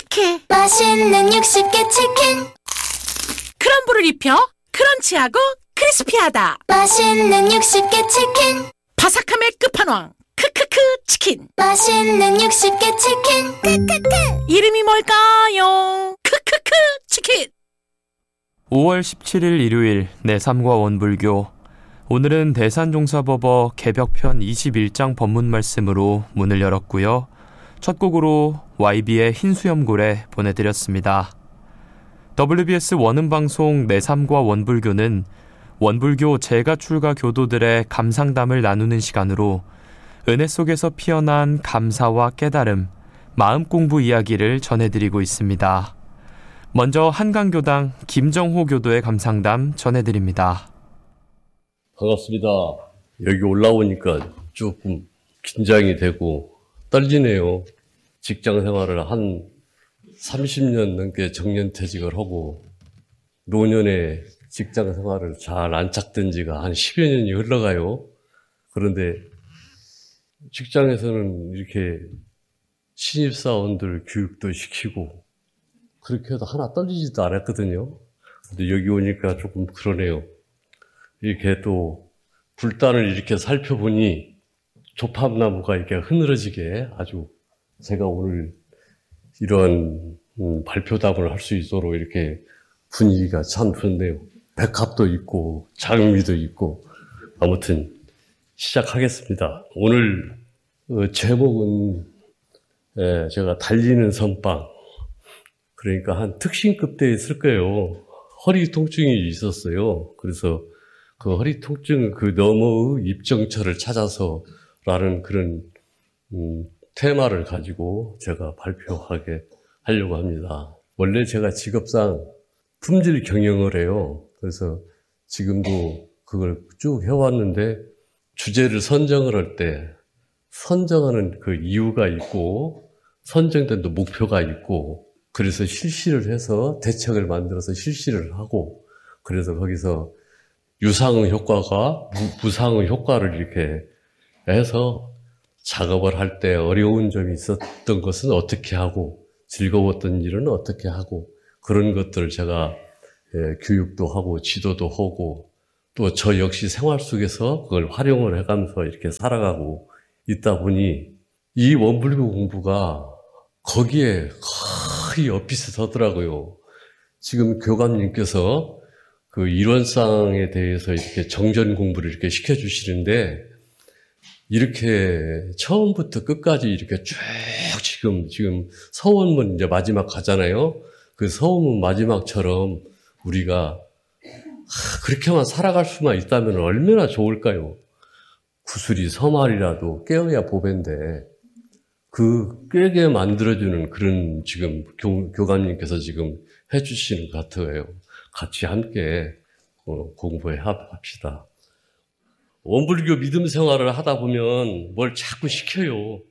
묵직해. 맛있는 60개 치킨. 크럼블을 입혀 크런치하고 크리스피하다. 맛있는 60개 치킨. 바삭함의 끝판왕 크크크 치킨. 맛있는 60개 치킨. 크크크. 이름이 뭘까요? 크크크 치킨. 5월 17일 일요일 내3과 원불교. 오늘은 대산종사법어 개벽편 21장 법문 말씀으로 문을 열었고요. 첫 곡으로 YB의 흰수염고래 보내드렸습니다. WBS 원음방송 내3과 원불교는 원불교 재가 출가 교도들의 감상담을 나누는 시간으로 은혜 속에서 피어난 감사와 깨달음, 마음 공부 이야기를 전해드리고 있습니다. 먼저 한강교당 김정호 교도의 감상담 전해드립니다. 반갑습니다. 여기 올라오니까 조금 긴장이 되고 떨리네요. 직장 생활을 한 30년 넘게 정년퇴직을 하고 노년에 직장 생활을 잘 안착된 지가 한 10여 년이 흘러가요. 그런데 직장에서는 이렇게 신입사원들 교육도 시키고 그렇게 해도 하나 떨리지도 않았거든요. 근데 여기 오니까 조금 그러네요. 이렇게 또 불단을 이렇게 살펴보니 조팝나무가 이렇게 흐느러지게 아주 제가 오늘 이런 발표담을 할 수 있도록 이렇게 분위기가 참 좋네요. 백합도 있고 장미도 있고 아무튼 시작하겠습니다. 오늘 제목은 제가 달리는 선빵, 그러니까 한 특신급 때 있을 거예요. 허리 통증이 있었어요. 그래서 그 허리 통증 그 너머의 입정처를 찾아서라는 그런 테마를 가지고 제가 발표하게 하려고 합니다. 원래 제가 직업상 품질 경영을 해요. 그래서 지금도 그걸 쭉 해왔는데 주제를 선정을 할 때 선정하는 그 이유가 있고 선정된 또 목표가 있고 그래서 실시를 해서 대책을 만들어서 실시를 하고 그래서 거기서 유상의 효과가 무상의 효과를 이렇게 해서 작업을 할 때 어려운 점이 있었던 것은 어떻게 하고 즐거웠던 일은 어떻게 하고 그런 것들을 제가 교육도 하고 지도도 하고 또 저 역시 생활 속에서 그걸 활용을 해가면서 이렇게 살아가고 있다 보니 이 원불교 공부가 거기에 거의 엇비슷하더라고요. 지금 교감님께서 그 이론상에 대해서 이렇게 정전 공부를 이렇게 시켜주시는데 이렇게 처음부터 끝까지 이렇게 쭉 지금 서원문 이제 마지막 가잖아요. 그 서원문 마지막처럼 우리가 그렇게만 살아갈 수만 있다면 얼마나 좋을까요? 구슬이 서말이라도 깨어야 보배인데 그 깨게 만들어주는 그런 지금 교감님께서 지금 해주시는 것 같아요. 같이 함께 공부해 합시다. 원불교 믿음 생활을 하다 보면 뭘 자꾸 시켜요.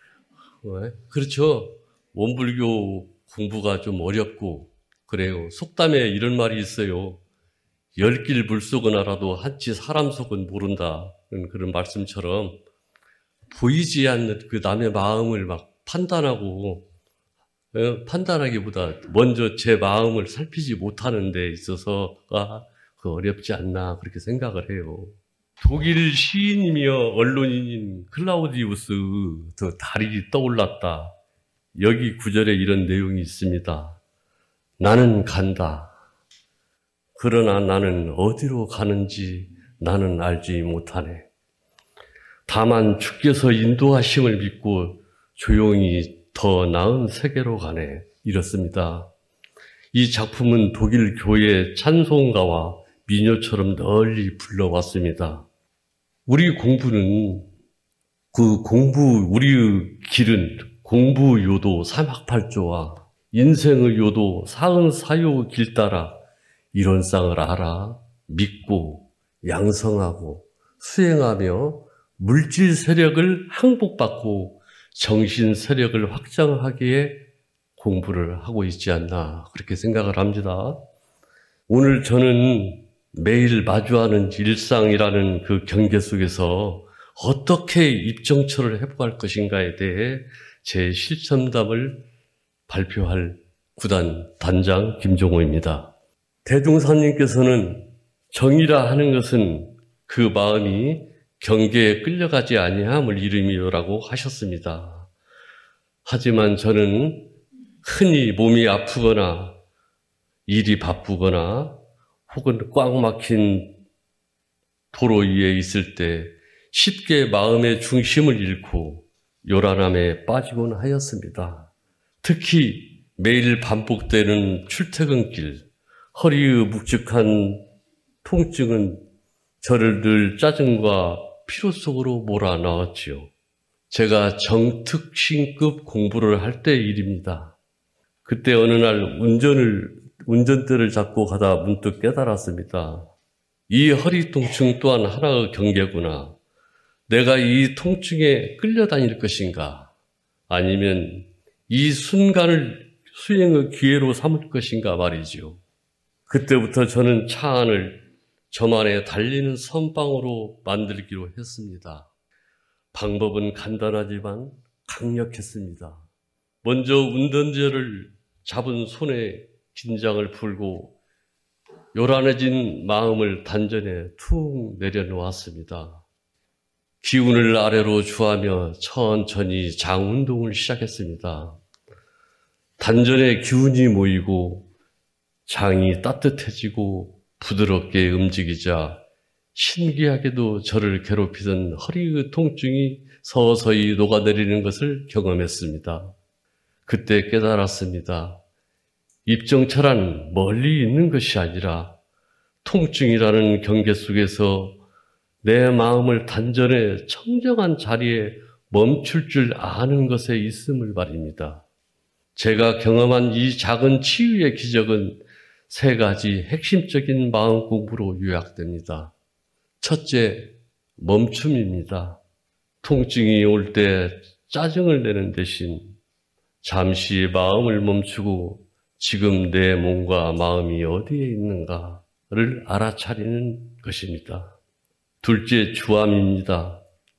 그렇죠. 원불교 공부가 좀 어렵고 그래요. 속담에 이런 말이 있어요. 열길 물속은 알아도 한치 사람 속은 모른다. 그런 말씀처럼 보이지 않는 그 남의 마음을 막 판단하기보다 먼저 제 마음을 살피지 못하는 데 있어서가 그 어렵지 않나 그렇게 생각을 해요. 독일 시인이며 언론인인 클라우디우스 더 달이 떠올랐다. 여기 구절에 이런 내용이 있습니다. 나는 간다. 그러나 나는 어디로 가는지 나는 알지 못하네. 다만 주께서 인도하심을 믿고 조용히 더 나은 세계로 가네. 이렇습니다. 이 작품은 독일 교회 찬송가와 민요처럼 널리 불러왔습니다. 우리 공부는 우리의 길은 공부 요도 삼학팔조와 인생의 요도 사은사요 길 따라 이론상을 알아 믿고 양성하고 수행하며 물질 세력을 항복받고 정신 세력을 확장하기에 공부를 하고 있지 않나 그렇게 생각을 합니다. 오늘 저는 매일 마주하는 일상이라는 그 경계 속에서 어떻게 입정처를 해보할 것인가에 대해 제 실천담을 발표할 구단 단장 김종호입니다. 대종사님께서는 정이라 하는 것은 그 마음이 경계에 끌려가지 아니함을 이름이요라고 하셨습니다. 하지만 저는 흔히 몸이 아프거나 일이 바쁘거나 혹은 꽉 막힌 도로 위에 있을 때 쉽게 마음의 중심을 잃고 요란함에 빠지곤 하였습니다. 특히 매일 반복되는 출퇴근길, 허리의 묵직한 통증은 저를 늘 짜증과 피로 속으로 몰아넣었지요. 제가 정특신급 공부를 할 때 일입니다. 그때 어느 날 운전대를 잡고 가다 문득 깨달았습니다. 이 허리 통증 또한 하나의 경계구나. 내가 이 통증에 끌려다닐 것인가? 아니면 이 순간을 수행의 기회로 삼을 것인가 말이지요. 그때부터 저는 차 안을 저만의 달리는 선방으로 만들기로 했습니다. 방법은 간단하지만 강력했습니다. 먼저 운전대를 잡은 손에 긴장을 풀고 요란해진 마음을 단전에 툭 내려놓았습니다. 기운을 아래로 주하며 천천히 장 운동을 시작했습니다. 단전에 기운이 모이고 장이 따뜻해지고 부드럽게 움직이자 신기하게도 저를 괴롭히던 허리의 통증이 서서히 녹아내리는 것을 경험했습니다. 그때 깨달았습니다. 입정차란 멀리 있는 것이 아니라 통증이라는 경계 속에서 내 마음을 단전에 청정한 자리에 멈출 줄 아는 것에 있음을 말입니다. 제가 경험한 이 작은 치유의 기적은 세 가지 핵심적인 마음 공부로 요약됩니다. 첫째, 멈춤입니다. 통증이 올 때 짜증을 내는 대신 잠시 마음을 멈추고 지금 내 몸과 마음이 어디에 있는가를 알아차리는 것입니다. 둘째, 주함입니다.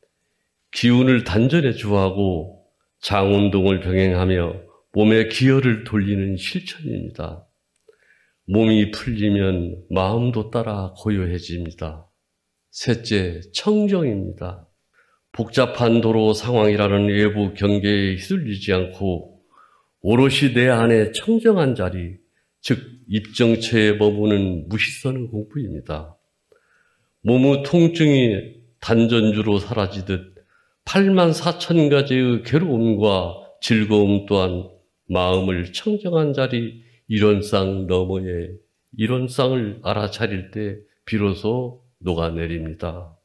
기운을 단전에 주하고 장운동을 병행하며 몸의 기혈을 돌리는 실천입니다. 몸이 풀리면 마음도 따라 고요해집니다. 셋째, 청정입니다. 복잡한 도로 상황이라는 외부 경계에 휘둘리지 않고 오롯이 내 안에 청정한 자리, 즉 입정체에 머무는 무시선의 공부입니다. 몸의 통증이 단전주로 사라지듯 8만 4천 가지의 괴로움과 즐거움 또한 마음을 청정한 자리 이론상 너머에 이론상을 알아차릴 때 비로소 녹아내립니다.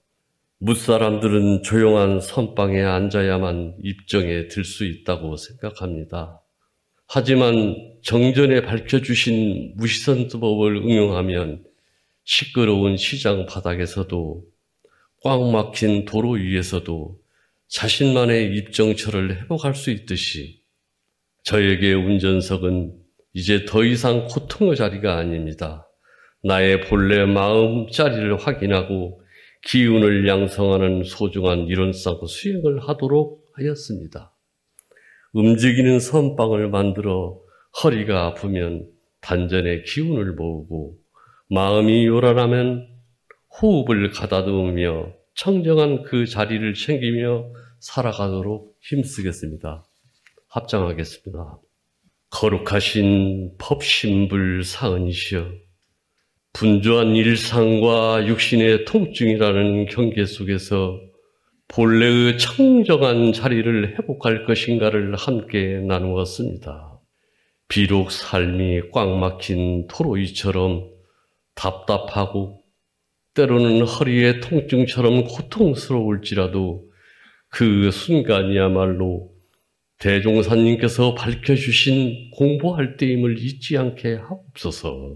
무사람들은 조용한 선방에 앉아야만 입정에 들 수 있다고 생각합니다. 하지만 정전에 밝혀주신 무시선법을 응용하면 시끄러운 시장 바닥에서도 꽉 막힌 도로 위에서도 자신만의 입정처를 회복할 수 있듯이 저에게 운전석은 이제 더 이상 고통의 자리가 아닙니다. 나의 본래 마음 자리를 확인하고 기운을 양성하는 소중한 이론상 수행을 하도록 하였습니다. 움직이는 선방을 만들어 허리가 아프면 단전에 기운을 모으고 마음이 요란하면 호흡을 가다듬으며 청정한 그 자리를 챙기며 살아가도록 힘쓰겠습니다. 합장하겠습니다. 거룩하신 법신불 사은이시여, 분주한 일상과 육신의 통증이라는 경계 속에서 본래의 청정한 자리를 회복할 것인가를 함께 나누었습니다. 비록 삶이 꽉 막힌 토로이처럼 답답하고 때로는 허리의 통증처럼 고통스러울지라도 그 순간이야말로 대종사님께서 밝혀주신 공부할 때임을 잊지 않게 하옵소서.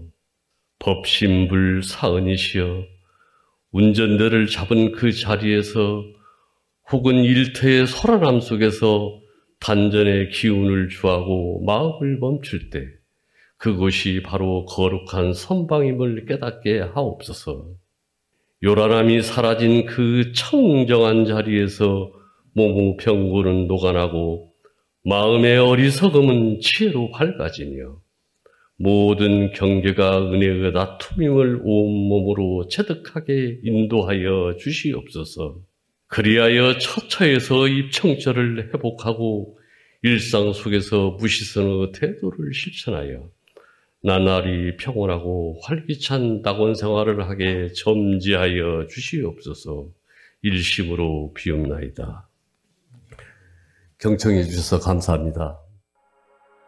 법신불 사은이시여, 운전대를 잡은 그 자리에서 혹은 일터의 소란함 속에서 단전의 기운을 주하고 마음을 멈출 때 그곳이 바로 거룩한 선방임을 깨닫게 하옵소서. 요란함이 사라진 그 청정한 자리에서 몸의 병고는 녹아나고 마음의 어리석음은 지혜로 밝아지며 모든 경계가 은혜의 다툼임을 온몸으로 체득하게 인도하여 주시옵소서. 그리하여 처처에서 입청절을 회복하고 일상 속에서 무시선의 태도를 실천하여 나날이 평온하고 활기찬 낙원 생활을 하게 점지하여 주시옵소서. 일심으로 비옵나이다. 경청해 주셔서 감사합니다.